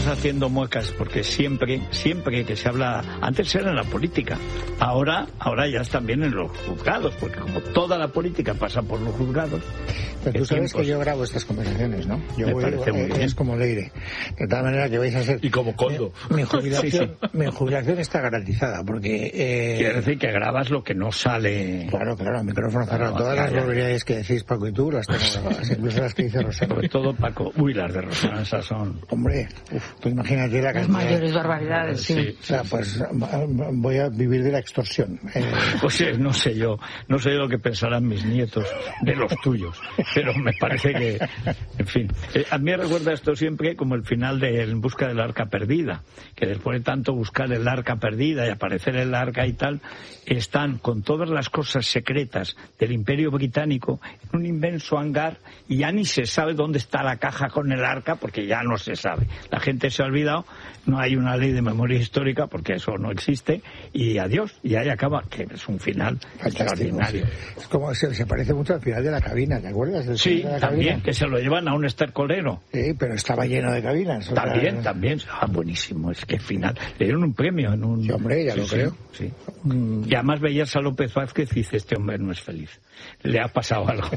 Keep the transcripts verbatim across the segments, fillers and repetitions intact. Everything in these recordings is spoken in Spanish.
haciendo muecas porque siempre, siempre que se habla, antes era en la política, ahora, ahora ya es también en los juzgados, porque como toda la política pasa por los juzgados. Pero tú sabes tiempos... que yo grabo estas conversaciones, ¿no? Yo Me voy, parece muy eh, bien. Es como Leire. De tal manera que vais a ser... Y como Coldo. Mi, mi jubilación, sí, sí. mi jubilación está garantizada, porque... Eh... Quiere decir que grabas lo que no sale... Claro, claro, el micrófono cerrado. No, Todas ya, las ya. barbaridades que decís, Paco y tú, las tengo grabadas, incluso las que dice Rosana. Sobre todo Paco. Uy, las de Rosana, esas son... Hombre, uf, tú imagínate la cantidad... Las mayores barbaridades, sí. sí. O sea, pues voy a vivir de la extorsión. Eh... Pues eh, no sé yo, no sé lo que pensarán mis nietos de los tuyos, pero me parece que, en fin, eh, a mí me recuerda esto siempre como el final de En busca del arca perdida, que después de tanto buscar el arca perdida y aparecer el arca y tal, están con todas las cosas secretas del Imperio Británico en un inmenso hangar y ya ni se sabe dónde está la caja con el arca porque ya no se sabe. La gente se ha olvidado, no hay una ley de memoria histórica porque eso no existe y adiós, y ahí acaba, que es un final extraordinario. Es como se, se parece mucho al final de La Cabina, ¿te acuerdas? El Sí, de la también, cabina? que se lo llevan a un estercolero. Sí, pero estaba lleno de cabinas. También, sea... también. Ah, buenísimo, es que final. Le dieron un premio en un... Sí, hombre, ya sí, lo sí, creo. Sí. Mm. Y además veías a López Vázquez y dice, este hombre no es feliz. Le ha pasado algo.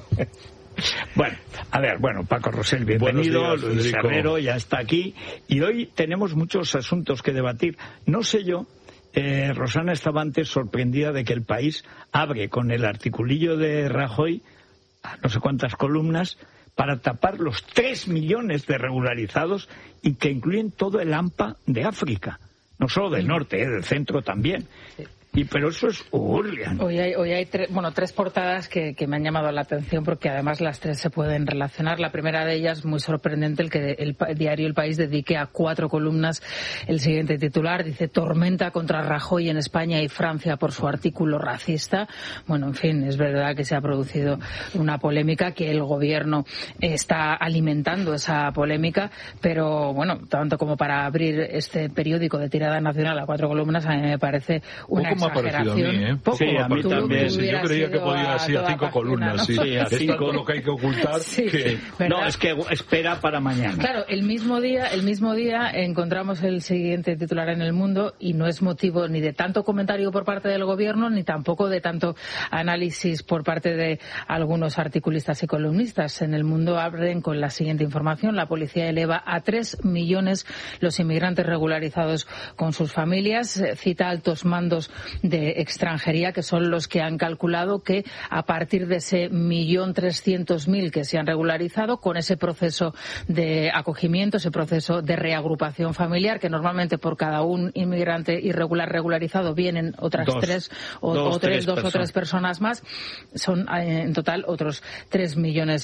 Bueno, a ver, bueno, Paco Rosell, bienvenido, Buenos días, Luis Federico. Herrero ya está aquí, y hoy tenemos muchos asuntos que debatir. No sé yo, eh, Rosana estaba antes sorprendida de que El País abre con el articulillo de Rajoy, a no sé cuántas columnas, para tapar los tres millones de regularizados y que incluyen todo el AMPA de África, no solo del norte, eh, del centro también. Sí. Y pero eso es Urlian. Hoy hay, hoy hay tre- bueno, tres portadas que, que me han llamado la atención porque además las tres se pueden relacionar. La primera de ellas, muy sorprendente, el que el, el diario El País dedique a cuatro columnas el siguiente titular. Dice, tormenta contra Rajoy en España y Francia por su artículo racista. Bueno, en fin, es verdad que se ha producido una polémica, que el gobierno está alimentando esa polémica, pero bueno, tanto como para abrir este periódico de tirada nacional a cuatro columnas, a mí me parece una Poco me ha parecido a mí, ¿eh? Poco. Sí, a mí Tú- también. tú Sí, yo hubieras creía que ido podía ser a toda cinco página, columnas, ¿no? sí. Sí, a Es cinco. tanto lo que hay que ocultar Sí. que... ¿Verdad? No, es que espera para mañana. Claro, el mismo día, el mismo día encontramos el siguiente titular en El Mundo y no es motivo ni de tanto comentario por parte del gobierno ni tampoco de tanto análisis por parte de algunos articulistas y columnistas. En El Mundo abren con la siguiente información: la policía eleva a tres millones los inmigrantes regularizados con sus familias. Cita altos mandos de extranjería que son los que han calculado que a partir de ese millón trescientos mil que se han regularizado, con ese proceso de acogimiento, ese proceso de reagrupación familiar, que normalmente por cada un inmigrante irregular regularizado vienen otras Dos. tres o, Dos, o tres, tres dos personas. o tres personas más, son eh, en total otros tres millones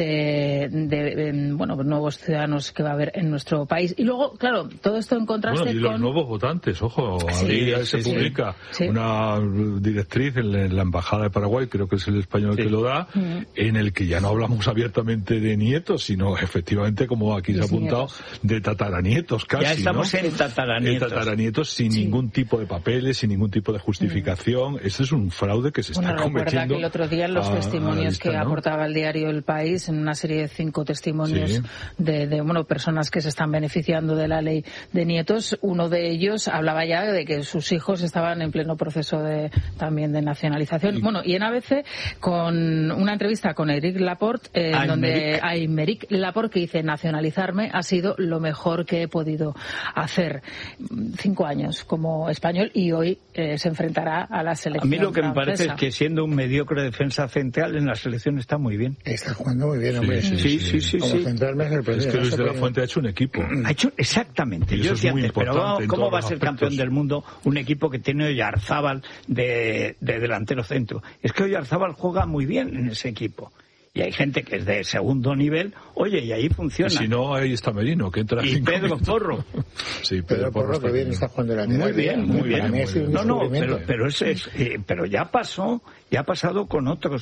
de, de, de, bueno, nuevos ciudadanos que va a haber en nuestro país. Y luego, claro, todo esto en contraste Bueno, y los con... nuevos votantes, ojo, Sí, ahí sí, se sí. publica Sí. una directriz en la, en la Embajada de Paraguay, creo que es el español Sí. que lo da, Mm. en el que ya no hablamos abiertamente de nietos, sino efectivamente, como aquí se ha apuntado, Bisnietos. de tataranietos casi, Ya estamos ¿no? en tataranietos. En tataranietos sin Sí. ningún tipo de papeles, sin ningún tipo de justificación. Este es un fraude que se está Bueno, recuerda cometiendo. que el otro día en los a- a la testimonios vista, que ¿no? aportaba el diario El País, en una serie de cinco testimonios Sí. de, de bueno, personas que se están beneficiando de la ley de nietos, uno de ellos hablaba ya de que sus hijos estaban en pleno proceso de también de nacionalización. Y- Bueno, y en A B C con una entrevista con Eric Laporte, eh, Aymeric. donde Aymeric Laporte, que dice, nacionalizarme ha sido lo mejor que he podido hacer. Cinco años como español y hoy eh, se enfrentará a la A selección mí lo que me parece es francesa. que siendo un mediocre defensa central en la selección está muy bien. Está jugando muy bien, hombre. Sí, Sí, sí, sí, Como sí. central me sorprende. Es que me Luis de la sorprende. Fuente ha hecho un equipo. Ha hecho exactamente. Y Yo eso es decía muy antes, pero importante ¿cómo, en cómo todos va a los ser aspectos? campeón del mundo un equipo que tiene Oyarzábal de, de delantero centro? Es que Oyarzábal juega muy bien en ese equipo. Y hay gente que es de segundo nivel, oye, y ahí funciona. Y si no, ahí está Merino, que entra Y cinco Pedro minutos. Porro. Sí, Pedro Porro, está que bien está jugando de lateral. Muy bien, muy bien. Para mí ha sido un No, no, descubrimiento. pero, pero, ese es, eh, pero ya pasó, ya ha pasado con otros.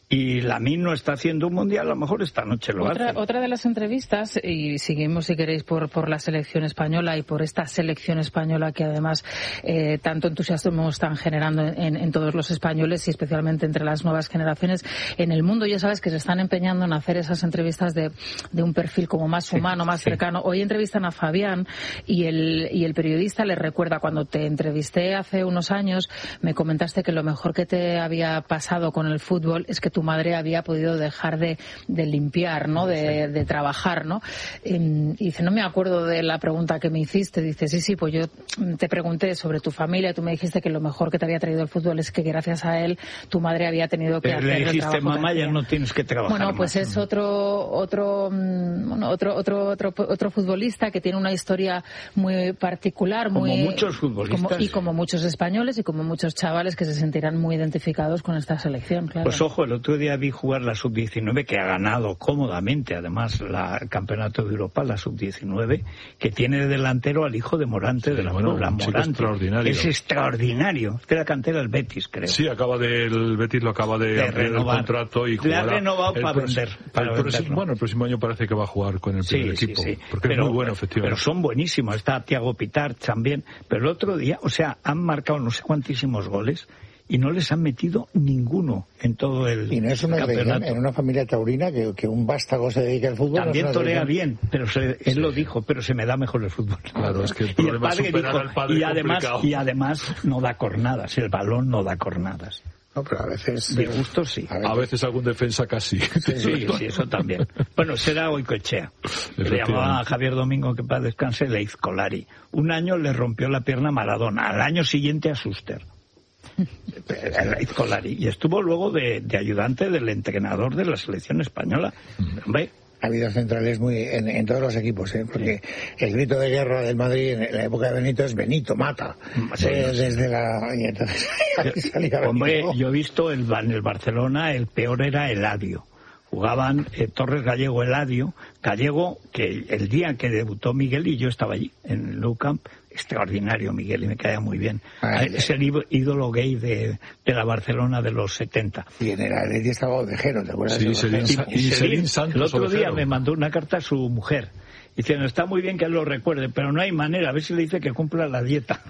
y Lamine no está haciendo un mundial, a lo mejor esta noche lo otra, hace. Otra de las entrevistas, y seguimos si queréis por, por la selección española y por esta selección española que además eh, tanto entusiasmo están generando en, en todos los españoles y especialmente entre las nuevas generaciones en el mundo. Ya sabes que se están empeñando en hacer esas entrevistas de, de un perfil como más humano, más sí. cercano. Hoy entrevistan a Fabián y el, y el periodista le recuerda, cuando te entrevisté hace unos años, me comentaste que lo mejor que te había pasado con el fútbol es que tu madre había podido dejar de, de limpiar, ¿no? De, de trabajar, ¿no? Y, y dice, no me acuerdo de la pregunta que me hiciste. Dice, sí, sí, pues yo te pregunté sobre tu familia, tú me dijiste que lo mejor que te había traído el fútbol es que gracias a él tu madre había tenido que Pero hacer le dijiste, el trabajo. Mamá, ya no tienes que trabajar. Bueno, pues más. es otro, otro, bueno, otro, otro, otro, otro futbolista que tiene una historia muy particular, muy, como muchos futbolistas, como, y como muchos españoles y como muchos chavales que se sentirán muy identificados con esta selección, claro. Pues ojo, el otro día vi jugar la sub diecinueve, que ha ganado cómodamente, además, la, el campeonato de Europa, la sub diecinueve, que tiene de delantero al hijo de Morante, sí, de la bueno, Puebla, Morante. Extraordinario. Es extraordinario. Es de la cantera del Betis, creo. Sí, acaba de, el Betis lo acaba de, de ampliar el contrato y jugará. Le ha renovado para vender. Para el próximo, bueno, el próximo año parece que va a jugar con el primer sí, equipo. Sí, sí. Porque pero, es muy bueno, efectivamente. Pero son buenísimos. Está Thiago Pitar también. Pero el otro día, o sea, han marcado no sé cuantísimos goles y no les han metido ninguno en todo el y no es una campeonato. En una familia taurina que, que un vástago se dedique al fútbol. También no torea bien, pero se, él sí. lo dijo, pero se me da mejor el fútbol. Claro, es que el y el padre superar dijo, al padre y además, y además no da cornadas, el balón no da cornadas. No, pero a veces... De gusto sí. A veces, a veces algún defensa casi. Sí, sí, sí, eso también. Bueno, será Goicoechea. Le llamaba a Javier Domingo, que para descanse, Leiz Colari. Un año le rompió la pierna a Maradona, al año siguiente a Schuster. Leiz Colari. Y estuvo luego de, de ayudante del entrenador de la selección española. Hombre, ha habido centrales muy en, en todos los equipos, ¿eh? Porque sí. el grito de guerra del Madrid en la época de Benito es Benito, mata. Sí, eh, desde la... Y entonces, yo, hombre, yo he visto el, en el Barcelona, el peor era Eladio. Jugaban eh, Torres Gallego, Eladio. Gallego, que el día que debutó Miguel, y yo estaba allí, en el Nou Camp, extraordinario Miguel, y me caía muy bien. Ay, es el ídolo gay de, de la Barcelona de los setenta. Y en el Atleti estaba Ovejero, ¿te acuerdas? Sí, Selín, y, y Selín Santos. El otro Ovejero. día me mandó una carta a su mujer, diciendo, está muy bien que él lo recuerde, pero no hay manera, a ver si le dice que cumpla la dieta.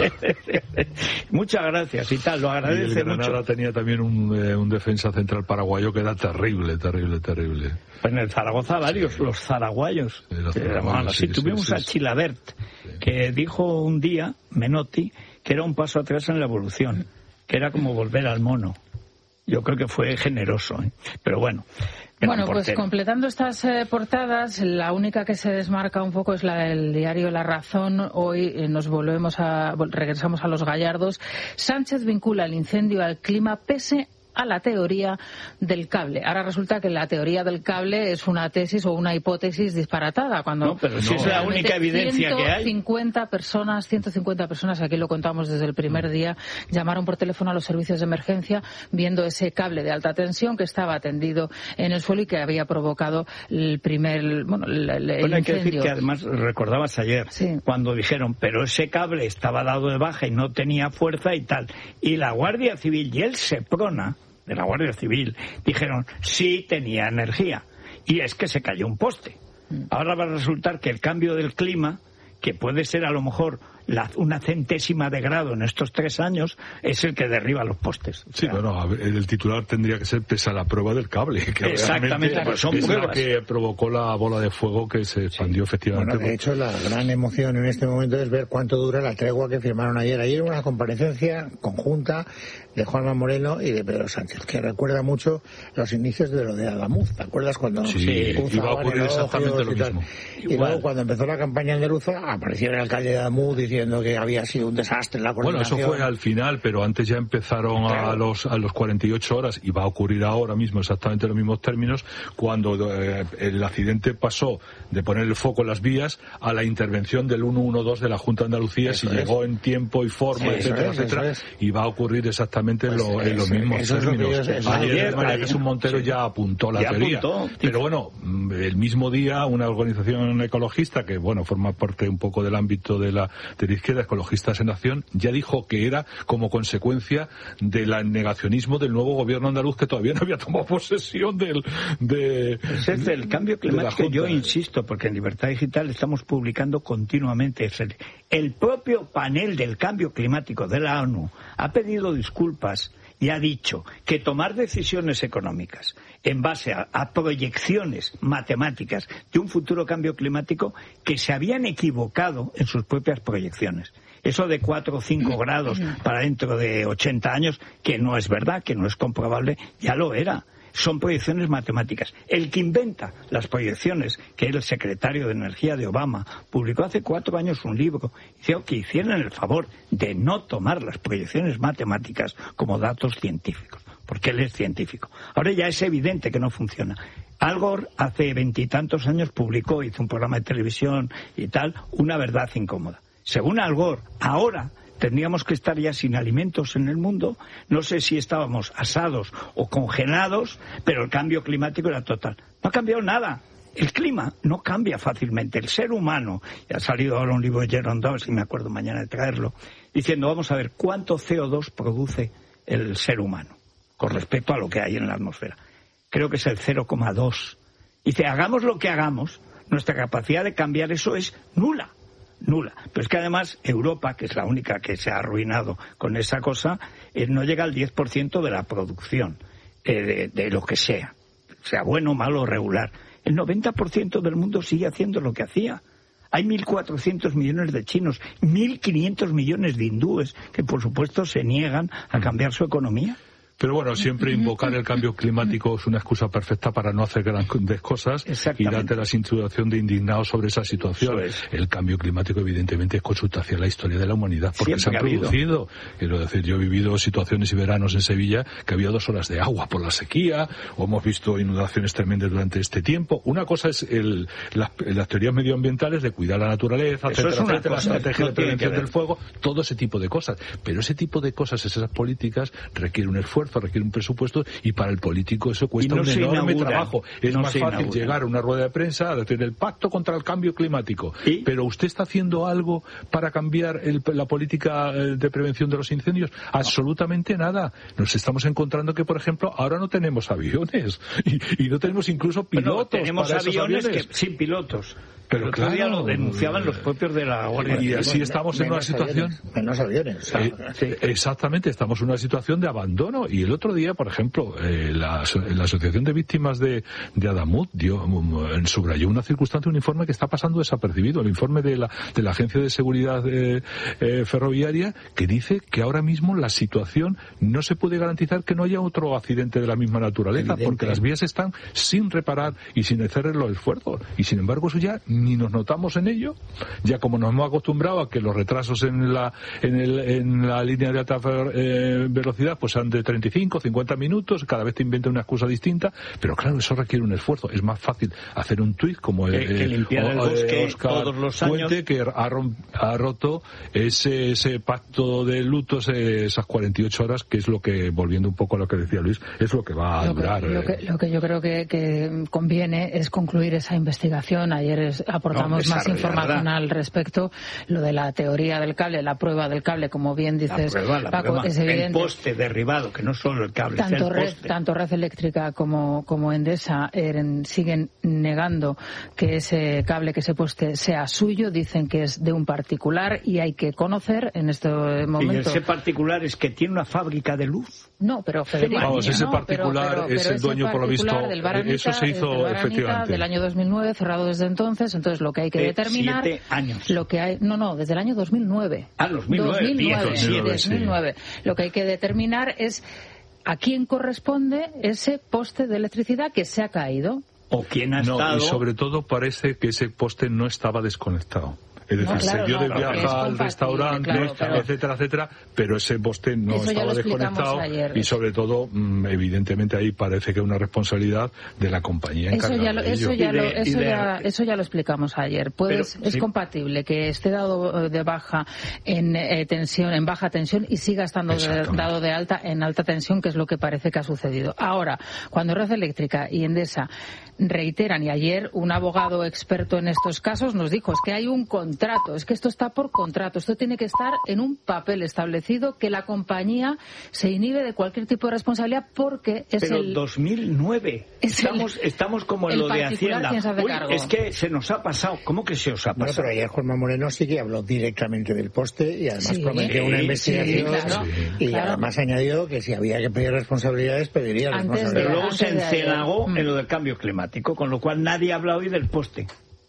Muchas gracias y tal, lo agradece y el Granada mucho. Tenía también un, eh, un defensa central paraguayo que era terrible, terrible, terrible. Pues en el Zaragoza varios, sí. los zaraguayos. Sí, los zaraguayos sí, sí, tuvimos sí, a Chilabert, sí. que dijo un día, Menotti, que era un paso atrás en la evolución, que era como volver al mono. Yo creo que fue generoso, ¿eh? Pero bueno. Bueno, pues completando estas eh, portadas, la única que se desmarca un poco es la del diario La Razón. Hoy eh, nos volvemos a, regresamos a los Gallardos. Sánchez vincula el incendio al clima pese a la teoría del cable. Ahora resulta que la teoría del cable es una tesis o una hipótesis disparatada. Cuando no, pero si no, es la única evidencia que hay. ciento cincuenta personas, ciento cincuenta personas, aquí lo contamos desde el primer día, llamaron por teléfono a los servicios de emergencia viendo ese cable de alta tensión que estaba tendido en el suelo y que había provocado el primer, bueno, el, el bueno, hay incendio. que decir que además recordabas ayer, sí. cuando dijeron, pero ese cable estaba dado de baja y no tenía fuerza y tal. Y la Guardia Civil y el Seprona de la Guardia Civil dijeron sí tenía energía y es que se cayó un poste. Ahora va a resultar que el cambio del clima, que puede ser a lo mejor la, una centésima de grado en estos tres años, es el que derriba los postes. Sí, o sea, bueno, a ver, el titular tendría que ser pese a la prueba del cable, que exactamente, pues son es pruebas. La que provocó la bola de fuego que se expandió sí. efectivamente. Bueno, de hecho, la gran emoción en este momento es ver cuánto dura la tregua que firmaron ayer. Ayer una comparecencia conjunta de Juanma Moreno y de Pedro Sánchez, que recuerda mucho los inicios de lo de Adamuz. ¿Te acuerdas cuando sí, iba a ocurrir exactamente lo mismo? Y Igual. luego cuando empezó la campaña andaluza apareció el alcalde de Adamuz diciendo que había sido un desastre la coordinación. Bueno, eso fue al final, pero antes ya empezaron claro. a los a los cuarenta y ocho horas, y va a ocurrir ahora mismo exactamente los mismos términos, cuando eh, el accidente pasó de poner el foco en las vías a la intervención del ciento doce de la Junta de Andalucía, eso si es. llegó en tiempo y forma, sí, etcétera, es, etcétera, y va a ocurrir exactamente pues lo, en los mismos términos. Es ayer María Jesús Montero sí. ya apuntó la ya teoría, apuntó. pero bueno, el mismo día una organización ecologista que, bueno, forma parte un poco del ámbito de la teoría de Izquierda Ecologistas en Acción ya dijo que era como consecuencia del negacionismo del nuevo gobierno andaluz, que todavía no había tomado posesión del de, pues es del cambio climático. Yo insisto, porque en Libertad Digital estamos publicando continuamente. Es el, el propio panel del cambio climático de la ONU ha pedido disculpas y ha dicho que tomar decisiones económicas en base a, a proyecciones matemáticas de un futuro cambio climático, que se habían equivocado en sus propias proyecciones. Eso de cuatro o cinco grados para dentro de ochenta años, que no es verdad, que no es comprobable, ya lo era. Son proyecciones matemáticas. El que inventa las proyecciones, que era el secretario de Energía de Obama, publicó hace cuatro años un libro, diciendo que hicieran el favor de no tomar las proyecciones matemáticas como datos científicos, porque él es científico. Ahora ya es evidente que no funciona. Al Gore hace veintitantos años publicó, hizo un programa de televisión y tal, Una verdad incómoda. Según Al Gore, ahora tendríamos que estar ya sin alimentos en el mundo. No sé si estábamos asados o congelados, pero el cambio climático era total. No ha cambiado nada. El clima no cambia fácilmente. El ser humano, y ha salido ahora un libro de Jerome Dawes, y me acuerdo mañana de traerlo, diciendo, vamos a ver, ¿cuánto C O dos produce el ser humano con respecto a lo que hay en la atmósfera? Creo que es el cero coma dos. Dice, hagamos lo que hagamos, nuestra capacidad de cambiar eso es nula. Nula. Pero es que además Europa, que es la única que se ha arruinado con esa cosa, eh, no llega al diez por ciento de la producción eh, de, de lo que sea, sea bueno, malo o regular. El noventa por ciento del mundo sigue haciendo lo que hacía. Hay mil cuatrocientos millones de chinos, mil quinientos millones de hindúes que por supuesto se niegan a cambiar su economía. Pero bueno, siempre invocar el cambio climático es una excusa perfecta para no hacer grandes cosas y darte la situación de indignados sobre esa situación. Es. El cambio climático evidentemente es consultancia de la historia de la humanidad, porque siempre se han producido. Quiero decir, yo he vivido situaciones y veranos en Sevilla que había dos horas de agua por la sequía, o hemos visto inundaciones tremendas durante este tiempo. Una cosa es el, las, las teorías medioambientales de cuidar la naturaleza, eso etcétera, es una etcétera, cosa, la estrategia no de prevención del fuego, todo ese tipo de cosas. Pero ese tipo de cosas, esas políticas, requiere un esfuerzo, requiere un presupuesto, y para el político eso cuesta no un enorme inaugura, trabajo. Es no más fácil inaugura. llegar a una rueda de prensa a decir el pacto contra el cambio climático. ¿Y? Pero ¿usted está haciendo algo para cambiar el, la política de prevención de los incendios? No. Absolutamente nada. Nos estamos encontrando que, por ejemplo, ahora no tenemos aviones y, y no tenemos incluso pilotos. Bueno, tenemos para aviones, aviones que sin pilotos. Pero el claro, otro día lo denunciaban los propios de la Guardia Civil. Y así estamos en una situación... Aviones, menos aviones. Eh, sí. Exactamente, estamos en una situación de abandono. Y el otro día, por ejemplo, eh, la, la Asociación de Víctimas de, de Adamut dio, um, subrayó una circunstancia, un informe que está pasando desapercibido, el informe de la, de la Agencia de Seguridad eh, eh, Ferroviaria, que dice que ahora mismo la situación no se puede garantizar que no haya otro accidente de la misma naturaleza, evidente, porque las vías están sin reparar y sin hacer los esfuerzos. Y sin embargo eso ya ni nos notamos en ello, ya como nos hemos acostumbrado a que los retrasos en la en, el, en la línea de alta eh, velocidad pues sean de treinta y cinco, cincuenta minutos, cada vez te inventa una excusa distinta, pero claro, eso requiere un esfuerzo. Es más fácil hacer un tuit como que, eh, que limpiar el bosque Oscar todos los años. Puente, que ha, rom, ha roto ese, ese pacto de luto, ese, esas cuarenta y ocho horas, que es lo que, volviendo un poco a lo que decía Luis, es lo que va a lo durar. Que, lo, que, lo que yo creo que, que conviene es concluir esa investigación. Ayer es, aportamos no, más información al respecto. Lo de la teoría del cable, la prueba del cable, como bien dices, la prueba, la Paco, prueba. es evidente. El poste derribado, que no solo el cable, tanto, es el red, poste. tanto Red Eléctrica como, como Endesa eh, siguen negando que ese cable, que ese poste sea suyo. Dicen que es de un particular y hay que conocer en este momento. Y ese particular es que tiene una fábrica de luz. No, pero Federico, vamos, ese no, particular pero, pero, es pero el dueño, por lo visto, del Baranita, eso se hizo del Baranita, efectivamente. Del año dos mil nueve, cerrado desde entonces. Entonces, lo que hay que de determinar... Siete años. Lo que hay, no, no, desde el año dos mil nueve. Ah, dos mil nueve. dos mil nueve, dos mil nueve, sí. dos mil nueve. Lo que hay que determinar es a quién corresponde ese poste de electricidad que se ha caído. O quién ha no, estado... y sobre todo parece que ese poste no estaba desconectado. Es decir, no, claro, se dio no, de viaje al restaurante, claro, pero... etcétera, etcétera, pero ese poste no Eso estaba desconectado ayer. Y sobre todo, evidentemente ahí parece que es una responsabilidad de la compañía eso encargada ya lo, de eso, ello. ya lo, de, eso, de... ya, eso ya lo explicamos ayer. Puedes, pero, es sí. compatible que esté dado de baja en eh, tensión, en baja tensión, y siga estando de, dado de alta en alta tensión, que es lo que parece que ha sucedido. Ahora, cuando Red Eléctrica y Endesa reiteran, y ayer un abogado experto en estos casos nos dijo, es que hay un contexto contrato, es que esto está por contrato, esto tiene que estar en un papel establecido que la compañía se inhibe de cualquier tipo de responsabilidad porque es Pero el... dos mil nueve, es estamos, el, estamos como en lo de Hacienda. Uy, es que se nos ha pasado, ¿cómo que se os ha pasado? No, pero ayer Juanma Moreno sí que habló directamente del poste y además sí, prometió sí, una investigación sí, claro, y claro. además añadió que si había que pedir responsabilidades, pediría Antes responsabilidades. de- Pero luego se antes de encenagó ayer. en lo del cambio climático, con lo cual nadie habla hoy del poste.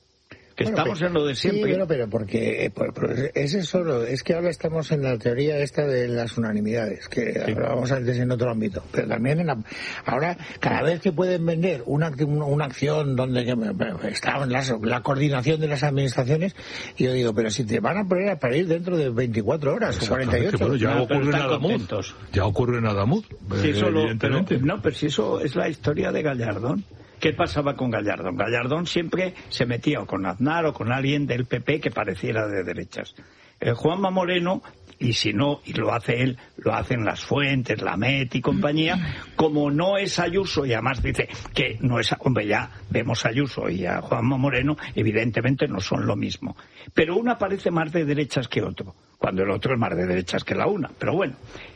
Que Bueno, estamos pero- en lo de siempre. Sí, bueno, pero porque eh, por- por- es eso, es que ahora estamos en la teoría esta de las unanimidades, que Sí. hablábamos antes en otro ámbito, pero también en la, ahora cada vez que pueden vender una, acti- una, una acción donde que, está en la, la coordinación de las administraciones, y yo digo, pero si te van a poner a parir dentro de veinticuatro horas o cuarenta y ocho. Bueno, ya No, pero ocurre en están Adamuz. contentos. Ya ocurre en Adamuz, Sí, eh, eso lo- evidentemente. pero- no, pero si eso es la historia de Gallardón. ¿Qué pasaba con Gallardón? Gallardón siempre se metía o con Aznar o con alguien del P P que pareciera de derechas. Eh, Juanma Moreno, y si no, y lo hace él, lo hacen Las Fuentes, la Met y compañía, como no es Ayuso, y además dice que no es, hombre, ya vemos a Ayuso y a Juanma Moreno, evidentemente no son lo mismo. Pero uno parece más de derechas que otro, cuando el otro es más de derechas que la una, pero bueno.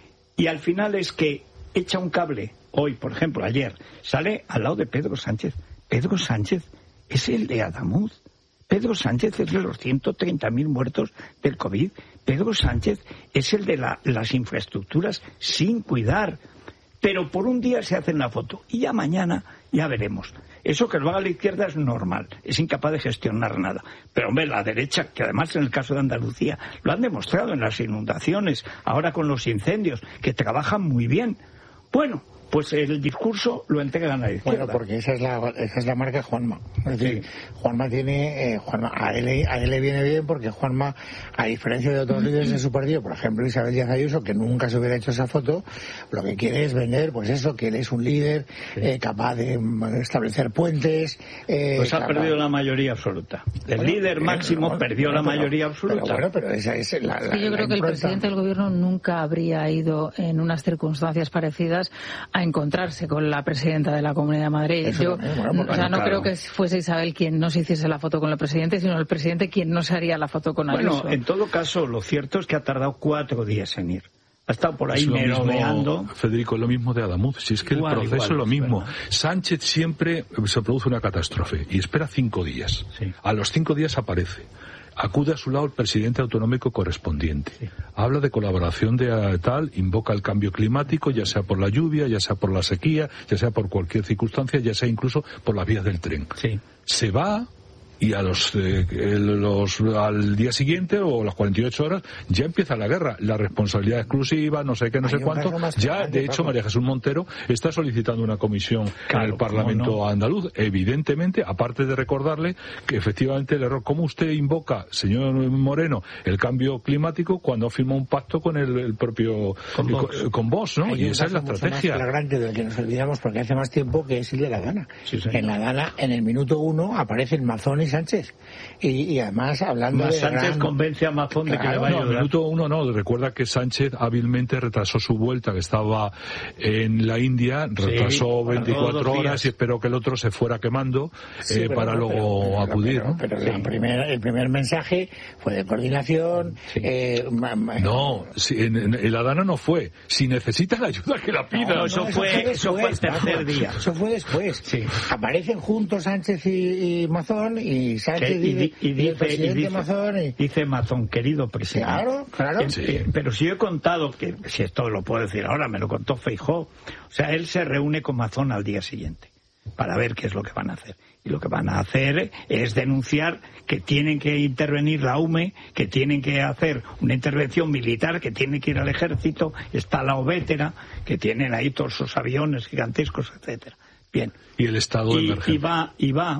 Y al final es que echa un cable, hoy, por ejemplo, ayer, sale al lado de Pedro Sánchez. Pedro Sánchez es el de Adamuz. Pedro Sánchez es de los ciento treinta mil muertos del COVID. Pedro Sánchez es el de la, las infraestructuras sin cuidar. Pero por un día se hacen la foto y ya mañana ya veremos. Eso que lo haga la izquierda es normal, es incapaz de gestionar nada. Pero hombre, la derecha, que además en el caso de Andalucía lo han demostrado en las inundaciones, ahora con los incendios, que trabajan muy bien. Bueno, pues el discurso lo entregan a la izquierda. Bueno, porque esa es la, esa es la marca Juanma. Es decir, Sí. Juanma tiene, eh, Juanma, a él, a él le viene bien porque Juanma, a diferencia de otros líderes de su partido, por ejemplo Isabel Díaz Ayuso, que nunca se hubiera hecho esa foto, lo que quiere es vender, pues eso, que él es un líder Sí. eh, capaz de mm, establecer puentes. Eh, Pues ha capaz- perdido la mayoría absoluta. El Bueno, líder eh, máximo bueno, perdió bueno, la pero- mayoría absoluta. Pero bueno, pero esa es la, Es la- que yo la creo que el impronta. presidente del gobierno nunca habría ido en unas circunstancias parecidas a encontrarse con la presidenta de la Comunidad de Madrid. Eso Yo, también, bueno, porque- o sea, no claro. creo que fuese Isabel quien no se hiciese la foto con el presidente, sino el presidente quien no se haría la foto con Ayuso. Bueno, en todo caso, lo cierto es que ha tardado cuatro días en ir. Ha estado por ahí Es lo merodeando. mismo, Federico, es lo mismo de Adamuz. Si es que Igual, el proceso igual, es lo mismo. ¿verdad? Sánchez siempre se produce una catástrofe y espera cinco días. Sí. A los cinco días aparece. Acude a su lado el presidente autonómico correspondiente. Sí. Habla de colaboración de eh, tal, invoca el cambio climático, ya sea por la lluvia, ya sea por la sequía, ya sea por cualquier circunstancia, ya sea incluso por las vías del tren. Sí. Se va y a los, eh, el- los al día siguiente o las cuarenta y ocho horas ya empieza la guerra, la responsabilidad exclusiva, no sé qué, no Hay sé un cuánto. caso más Ya, grande, de hecho, Paco. María Jesús Montero está solicitando una comisión Claro, en el cómo Parlamento no. andaluz, evidentemente, aparte de recordarle que efectivamente el error, ¿cómo usted invoca, señor Moreno, el cambio climático cuando ha firmado un pacto con el, el propio Con eh, Vox. con, con Vox, ¿no? Hay Y un esa es la caso mucho estrategia. más flagrante del que nos olvidamos porque hace más tiempo, que es el de la Dana. Sí, señor. En la Dana, en el minuto uno, aparecen Mazón y Sánchez. Y, y además hablando Más de Sánchez gran- convence a Mazón de que le Claro, va a No, ayudar. minuto uno no. Recuerda que Sánchez hábilmente retrasó su vuelta, que estaba en la India, retrasó para veinticuatro todos los horas días. y esperó que el otro se fuera quemando Sí, eh, pero para no, luego pero- pero- acudir. Pero, ¿no? pero Sí. la primera- el primer mensaje fue de coordinación. Sí. eh, ma- ma- No, si en, en- en la Dana no fue. Si necesitas la ayuda, que la pida. No, eso fue- eso fue el tercer Paco. día. Eso fue después. Sí. Aparecen juntos Sánchez y, y Mazón, y Sánchez Que- y, y, di- y y el dice, y presidente dice, Mazón. Y... dice Mazón, querido presidente. Claro, claro. Eh, Sí. eh, Pero si yo he contado, que si esto lo puedo decir ahora, me lo contó Feijóo, o sea, él se reúne con Mazón al día siguiente para ver qué es lo que van a hacer. Y lo que van a hacer es denunciar que tienen que intervenir la U M E, que tienen que hacer una intervención militar, que tienen que ir al ejército, está la Ovétera, que tienen ahí todos esos aviones gigantescos, etcétera. Bien. Y el estado de Y, emergencia. y va, y va,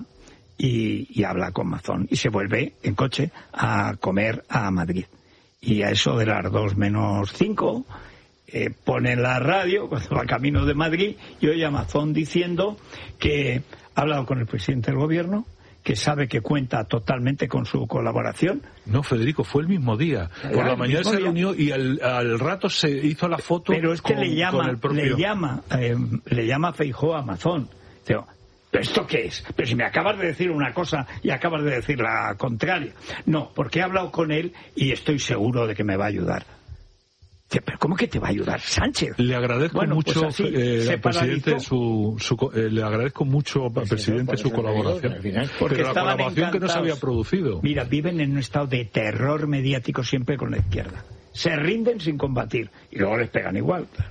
y, y habla con Mazón, y se vuelve en coche a comer a Madrid. Y a eso de las dos menos cinco, eh, pone la radio cuando va camino de Madrid y oye a Mazón diciendo que ha hablado con el presidente del gobierno, que sabe que cuenta totalmente con su colaboración. No, Federico, fue el mismo día. Por Claro, la el mañana mismo se día. reunió y al, al rato se hizo la foto Pero es que con, le con llama, el propio... le llama, eh, le llama Feijóo a Mazón. Digo, ¿pero esto qué es? Pero si me acabas de decir una cosa y acabas de decir la contraria. No, porque he hablado con él y estoy seguro de que me va a ayudar. ¿Pero cómo que te va a ayudar Sánchez? Le agradezco bueno, mucho, pues así, eh, al presidente, su, su, eh, le agradezco mucho al pues presidente eso, su colaboración. Al final, porque pero la colaboración que no se había producido. Mira, viven en un estado de terror mediático siempre con la izquierda. Se rinden sin combatir y luego les pegan igual, claro.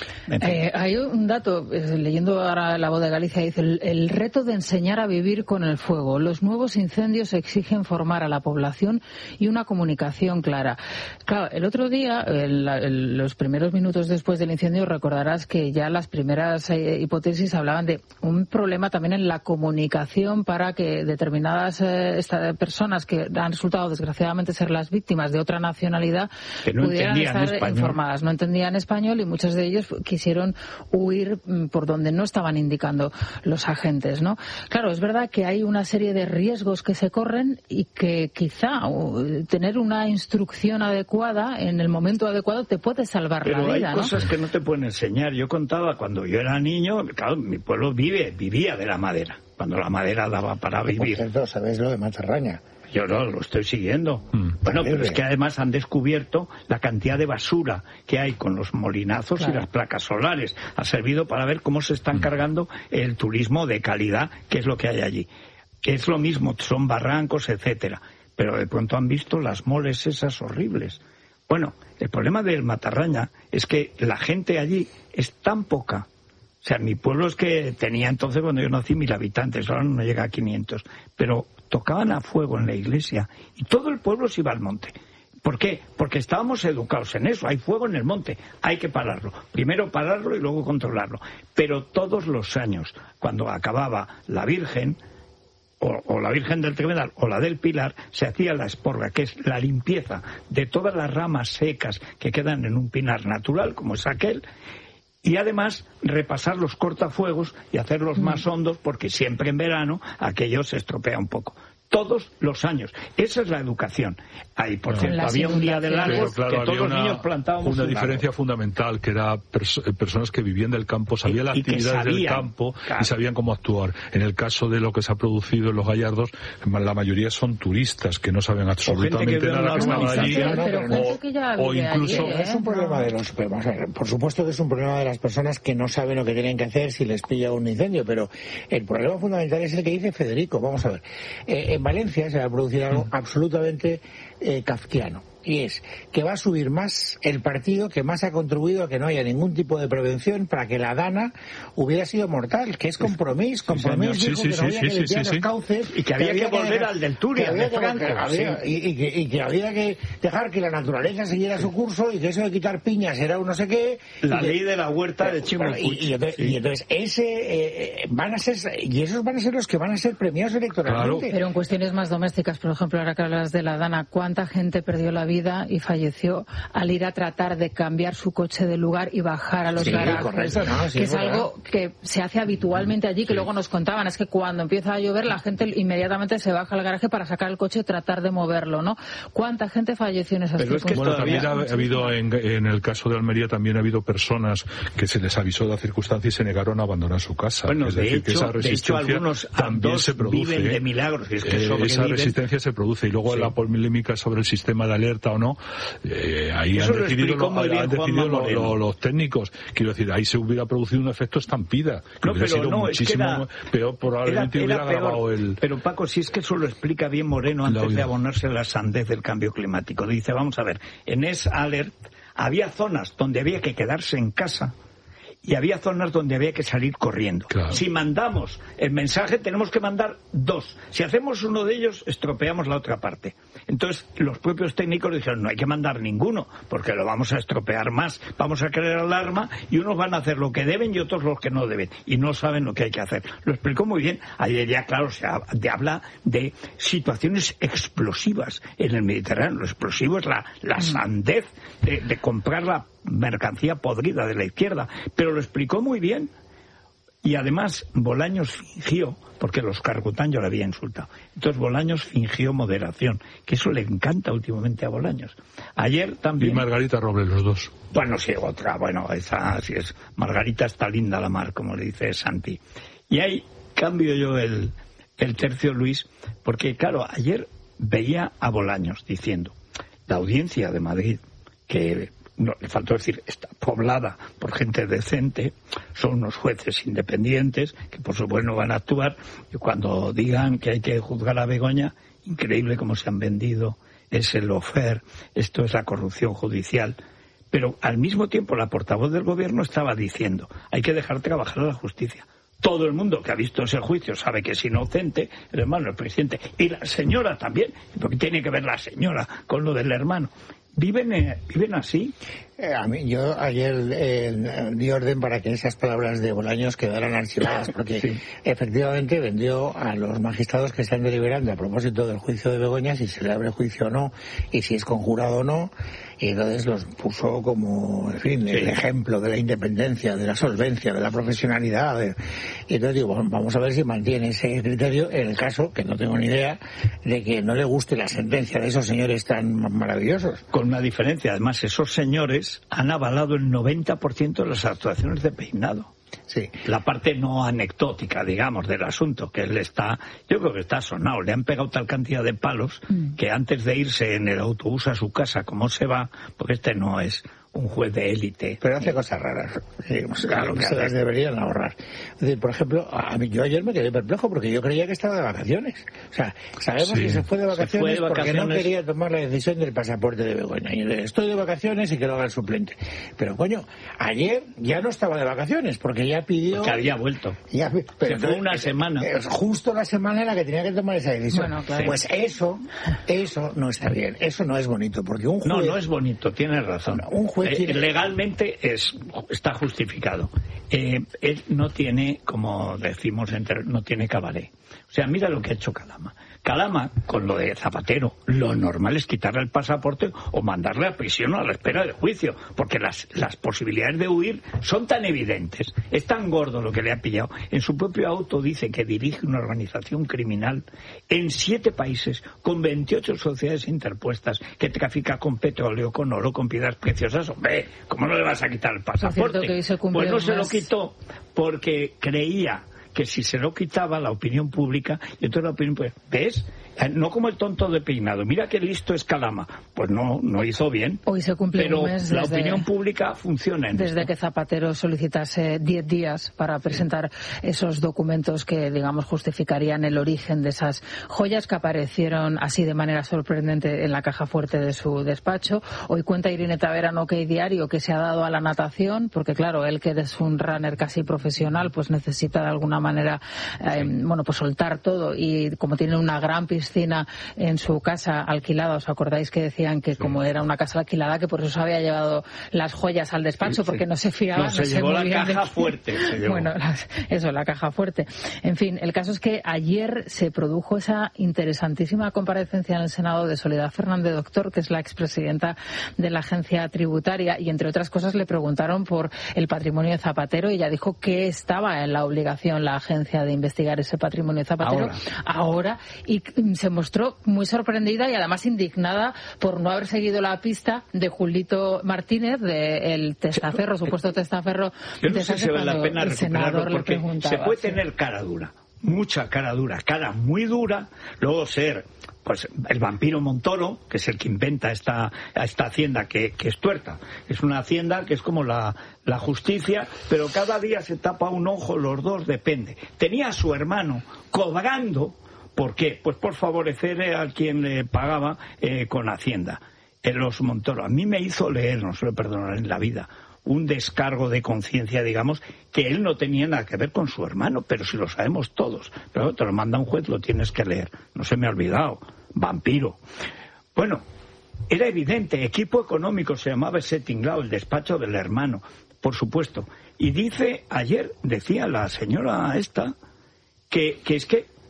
Eh, hay un dato, eh, leyendo ahora La Voz de Galicia, dice el, el reto de enseñar a vivir con el fuego. Los nuevos incendios exigen formar a la población y una comunicación clara. Claro, el otro día, el, el, los primeros minutos después del incendio, recordarás que ya las primeras eh, hipótesis hablaban de un problema también en la comunicación para que determinadas eh, esta, personas que han resultado desgraciadamente ser las víctimas de otra nacionalidad que no pudieran estar español. informadas. No entendían español y muchos de ellos quisieron huir por donde no estaban indicando los agentes, ¿no? Claro, es verdad que hay una serie de riesgos que se corren y que quizá uh, tener una instrucción adecuada en el momento adecuado te puede salvar Pero la vida, hay ¿no? cosas que no te pueden enseñar. Yo contaba cuando yo era niño, claro, mi pueblo vive, vivía de la madera, cuando la madera daba para vivir. Por cierto, ¿sabéis lo de Matarraña? Yo no, lo estoy siguiendo. Mm. Bueno, pero es que además han descubierto la cantidad de basura que hay con los molinazos claro. y las placas solares. Ha servido para ver cómo se están mm. cargando el turismo de calidad, que es lo que hay allí. Que es lo mismo, son barrancos, etcétera. Pero de pronto han visto las moles esas horribles. Bueno, el problema del Matarraña es que la gente allí es tan poca. O sea, mi pueblo es que tenía entonces, cuando yo nací, mil habitantes, ahora no llega a quinientos. Pero tocaban a fuego en la iglesia y todo el pueblo se iba al monte. ¿Por qué? Porque estábamos educados en eso. Hay fuego en el monte, hay que pararlo. Primero pararlo y luego controlarlo. Pero todos los años, cuando acababa la Virgen, o, o la Virgen del Tremedal o la del Pilar, se hacía la esporga, que es la limpieza de todas las ramas secas que quedan en un pinar natural, como es aquel. Y además repasar los cortafuegos y hacerlos mm. más hondos, porque siempre en verano aquello se estropea un poco. Todos los años. Esa es la educación. Ahí, por cierto, había un día del árbol claro, que todos los niños plantábamos una un diferencia árbol. fundamental, que era pers personas que vivían del campo, sabían las actividades sabían, del campo claro. y sabían cómo actuar. En el caso de lo que se ha producido en los Gallardos, la mayoría son turistas que no saben absolutamente nada que estaba allí. O, o incluso... Allí, ¿eh? Es un problema de los... Por supuesto que es un problema de las personas que no saben lo que tienen que hacer si les pilla un incendio, pero el problema fundamental es el que dice Federico. Vamos a ver. Eh, en Valencia se va a producir algo absolutamente eh, kafkiano. Y es que va a subir más el partido que más ha contribuido a que no haya ningún tipo de prevención para que la Dana hubiera sido mortal, que es Compromís. Compromís sí, dijo sí, que no había sí, que limpiar sí, los cauces y que había que, que volver que, al del Turia, de Franco. Que había, sí. y, y, que, y que había que dejar que la naturaleza siguiera su curso y que eso de quitar piñas era un no sé qué. La que, ley de la huerta de Chimo bueno, y, y, entonces, sí. y entonces ese eh, van a ser y esos van a ser los que van a ser premiados electoralmente. Claro. Pero en cuestiones más domésticas, por ejemplo, ahora que hablas de la Dana, ¿cuánta gente perdió la vida y falleció al ir a tratar de cambiar su coche de lugar y bajar a los sí, garajes? Correcto, no, sí, que es verdad. Algo que se hace habitualmente allí, que sí. luego nos contaban, es que cuando empieza a llover la gente inmediatamente se baja al garaje para sacar el coche y tratar de moverlo, ¿no? ¿Cuánta gente falleció en esas Pero circunstancias? Es que bueno, también ha, ha habido, en, en el caso de Almería también ha habido personas que se les avisó de la circunstancia y se negaron a abandonar su casa. Bueno, es de decir, hecho, que esa resistencia de hecho algunos también se produce. Viven de milagros, y es que eh, esa resistencia se produce y luego sí. la polémica sobre el sistema de alerta o no, eh, ahí Eso han decidido, lo, bien han decidido lo, lo, los técnicos. Quiero decir, ahí se hubiera producido un efecto estampida, que no, hubiera pero sido no, muchísimo es que era, peor, probablemente era, era hubiera grabado el... Pero Paco, si es que eso lo explica bien Moreno antes de abonarse la sandez del cambio climático. Dice, vamos a ver, en esa alert había zonas donde había que quedarse en casa y había zonas donde había que salir corriendo. Claro. Si mandamos el mensaje, tenemos que mandar dos. Si hacemos uno de ellos, estropeamos la otra parte. Entonces, los propios técnicos dijeron, no hay que mandar ninguno, porque lo vamos a estropear más. Vamos a crear alarma y unos van a hacer lo que deben y otros lo que no deben. Y no saben lo que hay que hacer. Lo explicó muy bien. Ayer ya, claro, se habla de situaciones explosivas en el Mediterráneo. Lo explosivo es la, la sandez de, de comprar la mercancía podrida de la izquierda, pero lo explicó muy bien. Y además Bolaños fingió, porque los Carcután yo le había insultado, entonces Bolaños fingió moderación, que eso le encanta últimamente a Bolaños. Ayer también... Y Margarita Robles, los dos. Bueno, sí, otra, bueno, esa sí es... Margarita está linda la mar, como le dice Santi. Y hay cambio yo el, el tercio, Luis, porque claro, ayer veía a Bolaños diciendo, la audiencia de Madrid, que no, le faltó decir, está poblada por gente decente, son unos jueces independientes que por supuesto no van a actuar, y cuando digan que hay que juzgar a Begoña, increíble cómo se han vendido, es el lofer, esto es la corrupción judicial. Pero al mismo tiempo la portavoz del gobierno estaba diciendo, hay que dejar trabajar a la justicia. Todo el mundo que ha visto ese juicio sabe que es inocente, el hermano del presidente, y la señora también, porque tiene que ver la señora con lo del hermano. ¿Viven, eh, ¿viven así? Eh, a mí, yo ayer eh, di orden para que esas palabras de Bolaños quedaran archivadas, porque sí, efectivamente vendió a los magistrados que están deliberando a propósito del juicio de Begoña, si se le abre juicio o no, y si es conjurado o no, y entonces los puso como, en fin, el sí. ejemplo de la independencia, de la solvencia, de la profesionalidad. De, y entonces digo, bueno, vamos a ver si mantiene ese criterio en el caso, que no tengo ni idea, de que no le guste la sentencia de esos señores tan maravillosos. Con una diferencia, además, esos señores han avalado el noventa por ciento de las actuaciones de Peinado. Sí. La parte no anecdótica, digamos, del asunto, que él está, yo creo que está sonado, le han pegado tal cantidad de palos mm. que antes de irse en el autobús a su casa, ¿cómo se va? Porque este no es un juez de élite. Pero hace cosas raras, digamos, claro, que se las deberían ahorrar. Es decir, por ejemplo, a mí, yo ayer me quedé perplejo porque yo creía que estaba de vacaciones. O sea, sabemos sí. que se fue de vacaciones, fue de vacaciones porque no quería tomar la decisión del pasaporte de Begoña. Y estoy de vacaciones y que lo haga el suplente. Pero, coño, ayer ya no estaba de vacaciones porque ya pidió... Porque había vuelto. Ya, pero se fue una semana. Es justo la semana en la que tenía que tomar esa decisión. Bueno, claro. Pues eso, eso no está bien. Eso no es bonito. Porque un juez... No, no es bonito, tienes razón. Un juez Eh, legalmente es está justificado. Eh, él no tiene, como decimos, entre, no tiene cabaret. O sea, mira lo que ha hecho Calama. Calama, con lo de Zapatero, lo normal es quitarle el pasaporte o mandarle a prisión a la espera del juicio, porque las, las posibilidades de huir son tan evidentes. Es tan gordo lo que le ha pillado. En su propio auto dice que dirige una organización criminal en siete países, con veintiocho sociedades interpuestas, que trafica con petróleo, con oro, con piedras preciosas. Hombre, ¿cómo no le vas a quitar el pasaporte? Pues no se lo quitó porque creía que si se lo quitaba la opinión pública, y entonces la opinión pública, ¿ves? No como el tonto de Peinado, mira qué listo es Calama. Pues no, no hizo bien. Hoy se cumple pero un mes la desde, opinión pública funciona en desde esto. que Zapatero solicitase diez días para presentar esos documentos que, digamos, justificarían el origen de esas joyas que aparecieron así de manera sorprendente en la caja fuerte de su despacho. Hoy cuenta Irene Tavera en OK Diario que se ha dado a la natación, porque claro, él que es un runner casi profesional, pues necesita de alguna manera, eh, sí. bueno, pues soltar todo, y como tiene una gran piscina en su casa alquilada, ¿os acordáis que decían que sí. como era una casa alquilada, que por eso se había llevado las joyas al despacho, sí, porque sí. no se fiaba? No, se no llevó la caja de... fuerte. Se llevó. Bueno, las, eso, la caja fuerte. En fin, el caso es que ayer se produjo esa interesantísima comparecencia en el Senado de Soledad Fernández Doctor, que es la expresidenta de la agencia tributaria, y entre otras cosas le preguntaron por el patrimonio de Zapatero, y ella dijo que estaba en la obligación la agencia de investigar ese patrimonio de Zapatero ahora, ahora y se mostró muy sorprendida y además indignada por no haber seguido la pista de Julito Martínez, del testaferro, supuesto testaferro. Yo no sé si vale la pena recuperarlo, porque se puede tener cara dura, mucha cara dura, cara muy dura, luego ser pues el vampiro Montoro, que es el que inventa esta esta hacienda que, que es tuerta. Es una hacienda que es como la, la justicia, pero cada día se tapa un ojo, los dos, depende. Tenía a su hermano cobrando. ¿Por qué? Pues por favorecer a quien le pagaba eh, con Hacienda. En los Montoro. A mí me hizo leer, no se lo perdonaré en la vida, un descargo de conciencia, digamos, que él no tenía nada que ver con su hermano, pero si lo sabemos todos. Pero te lo manda un juez, lo tienes que leer. No se me ha olvidado. Vampiro. Bueno, era evidente, equipo económico se llamaba ese tinglao, el despacho del hermano, por supuesto. Y dice, ayer decía la señora esta, que, que es que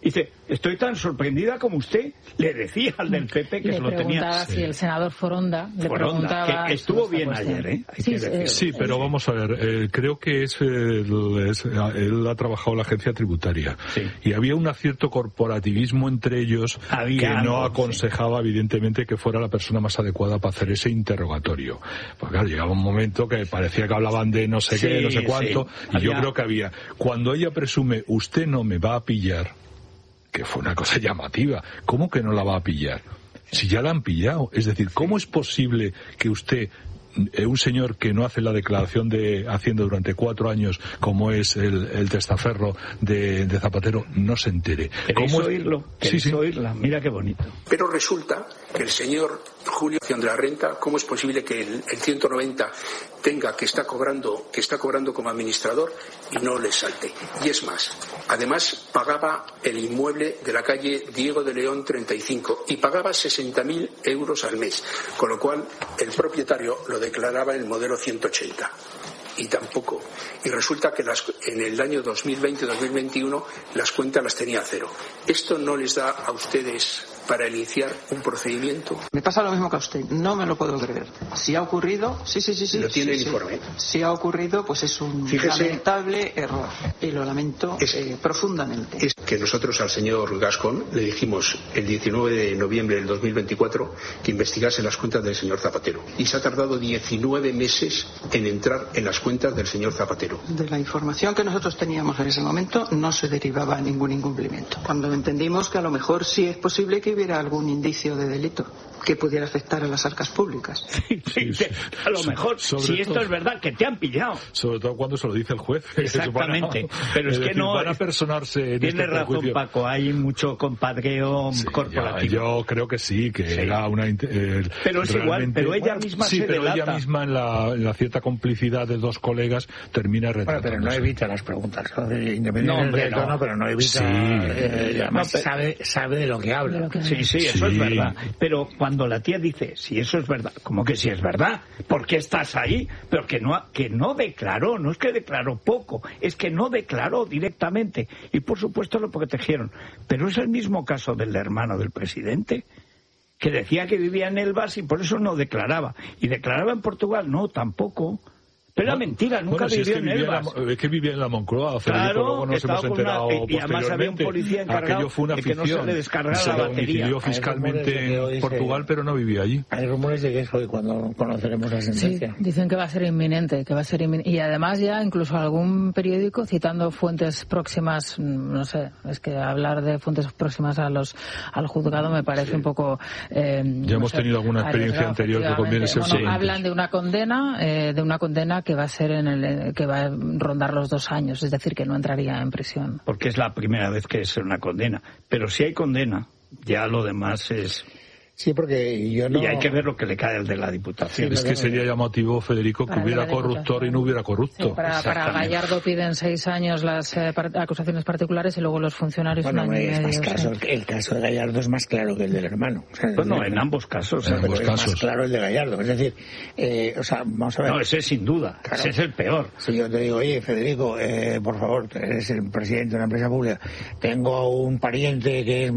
Dice, estoy tan sorprendida como usted, le decía al del P P que le se lo tenía. Le preguntaba si el senador Foronda le Foronda, preguntaba... que estuvo bien ayer, ¿eh? Hay Sí, que eh, Sí, pero vamos a ver, eh, creo que es, el, es él ha trabajado en la agencia tributaria sí. y había un cierto corporativismo entre ellos había que algo, no aconsejaba sí. evidentemente que fuera la persona más adecuada para hacer ese interrogatorio. Porque claro, llegaba un momento que parecía que hablaban de no sé sí, qué, no sé cuánto, sí. y había... yo creo que había, cuando ella presume, usted no me va a pillar, que fue una cosa llamativa, ¿cómo que no la va a pillar? Si ya la han pillado, es decir, ¿cómo es posible que usted, un señor que no hace la declaración de Hacienda durante cuatro años, como es el, el testaferro de, de Zapatero, no se entere? ¿Queréis ¿Cómo oírlo? es? ¿Queréis Sí, sí. oírla? Mira qué bonito. Pero resulta que el señor Julio de la Renta, ¿cómo es posible que el, el ciento noventa tenga que está cobrando que está cobrando como administrador y no le salte? Y es más, además pagaba el inmueble de la calle Diego de León treinta y cinco y pagaba sesenta mil euros al mes, con lo cual el propietario lo declaraba en el modelo ciento ochenta. Y tampoco. Y resulta que las, en el año dos mil veinte dos mil veintiuno las cuentas las tenía a cero. ¿Esto no les da a ustedes para iniciar un procedimiento? Me pasa lo mismo que a usted, no me lo puedo creer. Si ha ocurrido, sí, sí, sí, sí. Lo tiene sí, el informe. Sí. Si ha ocurrido, pues es un Fíjese, lamentable error. Y lo lamento es, eh, profundamente. Es que nosotros al señor Gascón le dijimos el diecinueve de noviembre del dos mil veinticuatro que investigase las cuentas del señor Zapatero. Y se ha tardado diecinueve meses en entrar en las cuentas del señor Zapatero. De la información que nosotros teníamos en ese momento no se derivaba ningún incumplimiento. Cuando entendimos que a lo mejor sí es posible que hubiera algún indicio de delito que pudiera afectar a las arcas públicas. Sí, sí, sí. A lo mejor, Sobre si todo, esto es verdad, que te han pillado. Sobre todo cuando se lo dice el juez. Exactamente. Pero es, es que decir, no... van a personarse en Tiene este razón, perjuicio. Paco, hay mucho compadreo sí, corporativo. Yo, yo creo que sí, que sí. era una... Eh, pero es igual, pero ella bueno, misma sí, se pero delata. ella misma en la, en la cierta complicidad de dos colegas termina retratándose. Bueno, pero no evita las preguntas, independientemente no, del tono, no. pero no evita... Sí. Eh, y además no, pero... sabe, sabe de lo que habla. Lo que... Sí, sí, eso sí. es verdad. Pero cuando la tía dice, si eso es verdad, ¿cómo que si es verdad? ¿Por qué estás ahí? Pero que no, que no declaró, no es que declaró poco, es que no declaró directamente. Y por supuesto lo protegieron. Pero es el mismo caso del hermano del presidente, que decía que vivía en Elvas y por eso no declaraba. Y declaraba en Portugal, no, tampoco. Pero era mentira, nunca bueno, si vivió es que en Elvas. La, es que vivía en la Moncloa, Federico, claro, luego nos hemos enterado una, y además había un policía encargado fue una de que no se le descargara se la batería. domicilió fiscalmente en Portugal, se... pero no vivía allí. Hay rumores de que es hoy cuando conoceremos la sentencia. Sí, dicen que va a ser inminente, que va a ser inminente. Y además ya incluso algún periódico citando fuentes próximas, no sé, es que hablar de fuentes próximas a los al juzgado me parece sí. un poco... Eh, ya no hemos sé, tenido alguna experiencia anterior que conviene ser bueno, hablan de una condena, eh, de una condena que va a ser en el que va a rondar los dos años, es decir, que no entraría en prisión. Porque es la primera vez que es una condena. Pero si hay condena, ya lo demás es... Sí, porque yo no... Y hay que ver lo que le cae al de la Diputación. Sí, es que sería llamativo, Federico, que hubiera corruptor y no hubiera corrupto. Sí, para, para Gallardo piden seis años las eh, par- acusaciones particulares y luego los funcionarios bueno, un año y es medio. Más caso, sí. El caso de Gallardo es más claro que el del hermano. O sea, bueno, el, en ambos casos. En ambos es casos. más claro el de Gallardo. Es decir, eh, o sea, vamos a ver. No, ese sin duda. Claro. Ese es el peor. Si yo te digo, oye, Federico, eh, por favor, eres el presidente de una empresa pública, tengo un pariente que es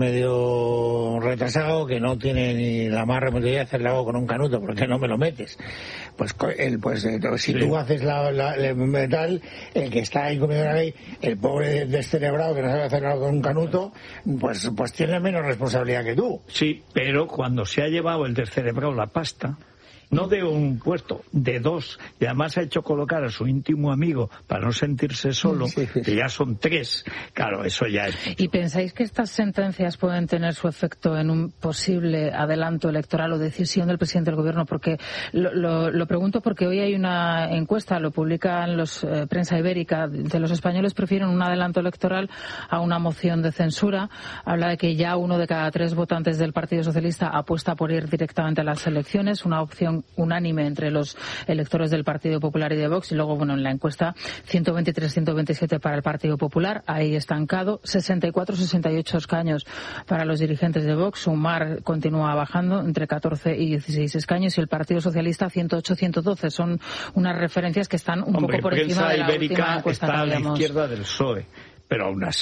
medio retrasado, que no tiene ni la más remotidad de hacerle algo con un canuto, ¿por qué no me lo metes? Pues él, pues si sí. tú haces la, la, el metal, el que está ahí comiendo la ley, el pobre descerebrado que no sabe hacer algo con un canuto, pues, pues tiene menos responsabilidad que tú. Sí, pero cuando se ha llevado el descerebrado la pasta, no de un puesto, de dos, y además ha hecho colocar a su íntimo amigo para no sentirse solo, sí, sí, sí. que ya son tres, claro, eso ya es... ¿Y pensáis que estas sentencias pueden tener su efecto en un posible adelanto electoral o decisión del presidente del gobierno? Porque lo, lo, lo pregunto porque hoy hay una encuesta, lo publican los eh, Prensa Ibérica, de los españoles prefieren un adelanto electoral a una moción de censura. Habla de que ya uno de cada tres votantes del Partido Socialista apuesta por ir directamente a las elecciones, una opción unánime entre los electores del Partido Popular y de Vox. Y luego, bueno, en la encuesta, ciento veintitrés a ciento veintisiete para el Partido Popular, ahí estancado, sesenta y cuatro a sesenta y ocho escaños para los dirigentes de Vox. Sumar continúa bajando entre catorce y dieciséis escaños, y el Partido Socialista ciento ocho a ciento doce. Son unas referencias que están un Hombre, poco por encima de la Ibérica última encuesta está que a la habíamos... izquierda del P S O E, pero aún así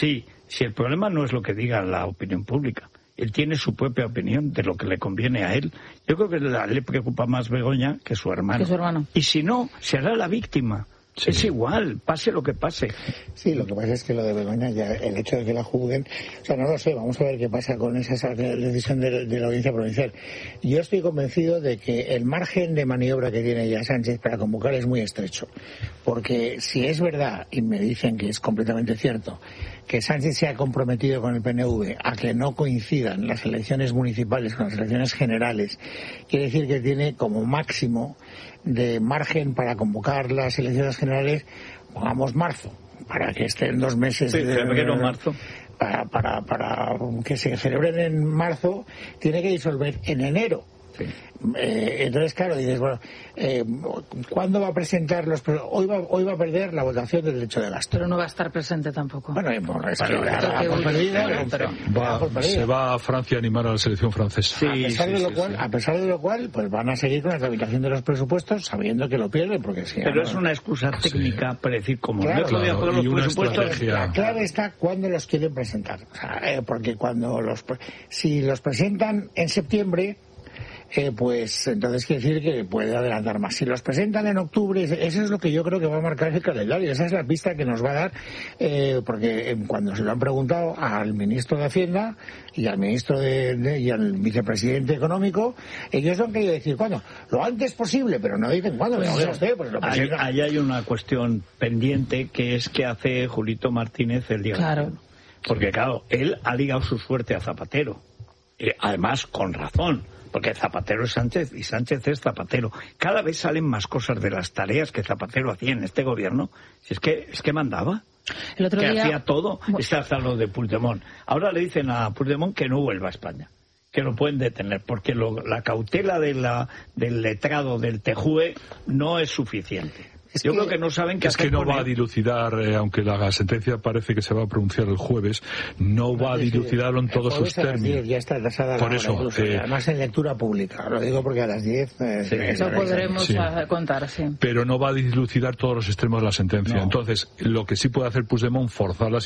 Si el problema no es lo que diga la opinión pública, él tiene su propia opinión de lo que le conviene a él. Yo creo que le preocupa más Begoña que su hermano. Que su hermano. Y si no, será la víctima. Sí. Es igual, pase lo que pase. Sí, lo que pasa es que lo de Begoña, ya el hecho de que la juzguen, o sea, no lo sé, vamos a ver qué pasa con esa decisión de, de la Audiencia Provincial. Yo estoy convencido de que el margen de maniobra que tiene ya Sánchez para convocar es muy estrecho, porque si es verdad, y me dicen que es completamente cierto, que Sánchez se ha comprometido con el P N V a que no coincidan las elecciones municipales con las elecciones generales, quiere decir que tiene como máximo de margen para convocar las elecciones generales, pongamos marzo, para que estén dos meses sí, de febrero, marzo. Para, para, para que se celebren en marzo, tiene que disolver en enero. Sí. Eh, entonces, claro, dices, bueno, eh, ¿cuándo va a presentar los... Hoy va, hoy va a perder la votación del derecho de gasto. Pero no va a estar presente tampoco. Bueno, es bueno, es bueno, que da por perdida, pero va, por perdida. Se va a Francia a animar a la selección francesa. Sí, a pesar sí, de lo sí, cual, sí. a pesar de lo cual, pues van a seguir con la tramitación de los presupuestos sabiendo que lo pierden, porque si Pero no, es una excusa técnica sí. para decir como claro, no podía claro, poner los presupuestos. Estrategia. La clave está cuándo los quieren presentar. O sea, eh, porque cuando los... Si los presentan en septiembre... Eh, pues entonces quiere decir que puede adelantar más. Si los presentan en octubre, eso es lo que yo creo que va a marcar el calendario. Esa es la pista que nos va a dar, eh, porque eh, cuando se lo han preguntado al ministro de Hacienda y al ministro de, de, y al vicepresidente económico, ellos han querido decir cuándo, lo antes posible, pero no dicen cuándo. Pues, no, usted, pues lo ahí, ahí hay una cuestión pendiente que es que hace Julito Martínez el día. Claro. Porque claro, él ha ligado su suerte a Zapatero, eh, además con razón. Porque Zapatero es Sánchez y Sánchez es Zapatero. Cada vez salen más cosas de las tareas que Zapatero hacía en este gobierno. Si es que es que mandaba. El otro que día... hacía todo. Está hasta lo de Puigdemont. Ahora le dicen a Puigdemont que no vuelva a España. Que lo pueden detener. Porque lo, la cautela de la, del letrado del T J U E no es suficiente. Es Yo que, creo que no saben qué es hacer que no con va él. a dilucidar, eh, aunque la sentencia parece que se va a pronunciar el jueves, no, no va a dilucidarlo en todos sus términos. Ya está tasada Por la eso, hora, incluso, eh, además en lectura pública. Lo digo porque a las diez... Eh, sí, eso podremos sí. contar, sí. Pero no va a dilucidar todos los extremos de la sentencia. No. Entonces, lo que sí puede hacer Puigdemont, forzar la